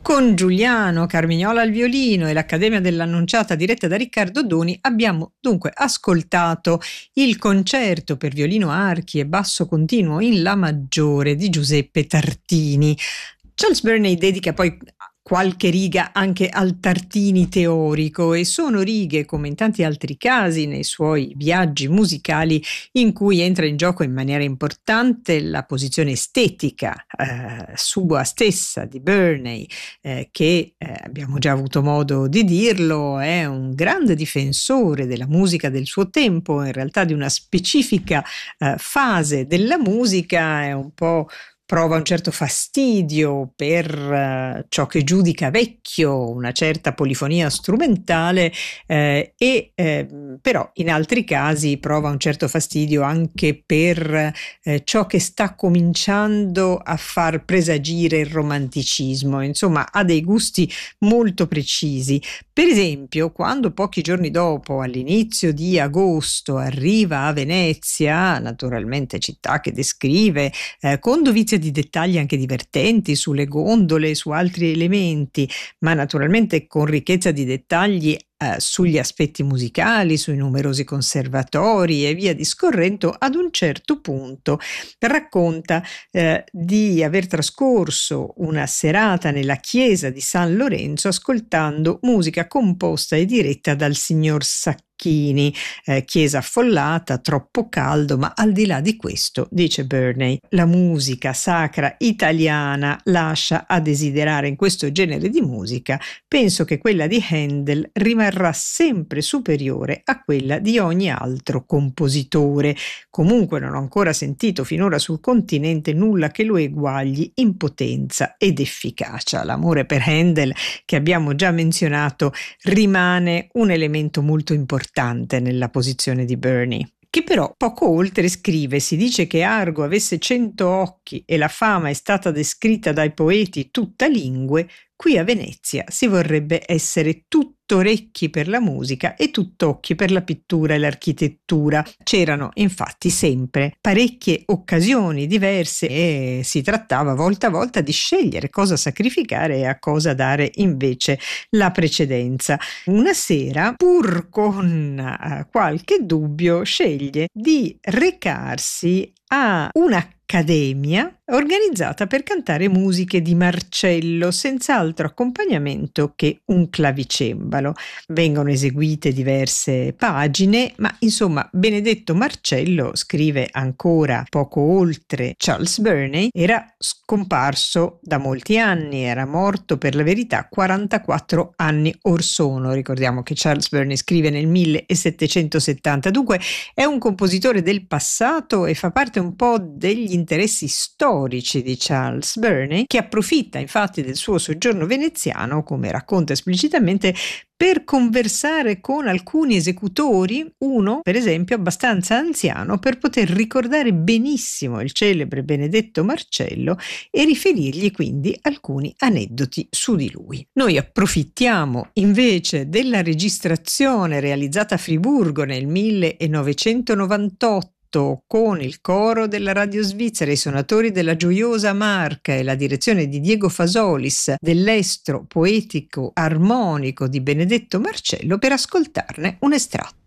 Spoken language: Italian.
Con Giuliano Carmignola al violino e l'Accademia dell'Annunciata diretta da Riccardo Doni abbiamo dunque ascoltato il concerto per violino, archi e basso continuo in La maggiore di Giuseppe Tartini. Charles Burney dedica poi qualche riga anche al Tartini teorico, e sono righe, come in tanti altri casi nei suoi viaggi musicali, in cui entra in gioco in maniera importante la posizione estetica sua stessa di Burney, che abbiamo già avuto modo di dirlo, è un grande difensore della musica del suo tempo, in realtà di una specifica fase della musica. È un po' prova un certo fastidio per ciò che giudica vecchio, una certa polifonia strumentale, però in altri casi prova un certo fastidio anche per ciò che sta cominciando a far presagire il romanticismo. Insomma, ha dei gusti molto precisi. Per esempio, quando pochi giorni dopo, all'inizio di agosto, arriva a Venezia, naturalmente città che descrive con dovizia di dettagli anche divertenti sulle gondole, su altri elementi, ma naturalmente con ricchezza di dettagli sugli aspetti musicali, sui numerosi conservatori e via discorrendo, ad un certo punto racconta di aver trascorso una serata nella chiesa di San Lorenzo ascoltando musica composta e diretta dal signor Sacchini, chiesa affollata, troppo caldo, ma al di là di questo, dice Burney, la musica sacra italiana lascia a desiderare. In questo genere di musica penso che quella di Handel rimarrà sempre superiore a quella di ogni altro compositore. Comunque non ho ancora sentito finora sul continente nulla che lo eguagli in potenza ed efficacia. L'amore per Handel, che abbiamo già menzionato, rimane un elemento molto importante nella posizione di Burney, che però poco oltre scrive: si dice che Argo avesse 100 occhi e la fama è stata descritta dai poeti tutta lingue, qui a Venezia si vorrebbe essere tutto orecchi per la musica e tutt'occhi per la pittura e l'architettura. C'erano infatti sempre parecchie occasioni diverse e si trattava volta a volta di scegliere cosa sacrificare e a cosa dare invece la precedenza. Una sera, pur con qualche dubbio, sceglie di recarsi a un'accademia organizzata per cantare musiche di Marcello, senza altro accompagnamento che un clavicembalo. Vengono eseguite diverse pagine, ma insomma Benedetto Marcello, scrive ancora poco oltre Charles Burney, era scomparso da molti anni, era morto per la verità 44 anni or sono. Ricordiamo che Charles Burney scrive nel 1770, dunque è un compositore del passato e fa parte un po' degli interessi storici di Charles Burney, che approfitta infatti del suo soggiorno veneziano, come racconta esplicitamente, per conversare con alcuni esecutori, uno per esempio abbastanza anziano per poter ricordare benissimo il celebre Benedetto Marcello e riferirgli quindi alcuni aneddoti su di lui. Noi approfittiamo invece della registrazione realizzata a Friburgo nel 1998 con il coro della Radio Svizzera, i suonatori della Gioiosa Marca e la direzione di Diego Fasolis, dell'estro poetico armonico di Benedetto Marcello, per ascoltarne un estratto.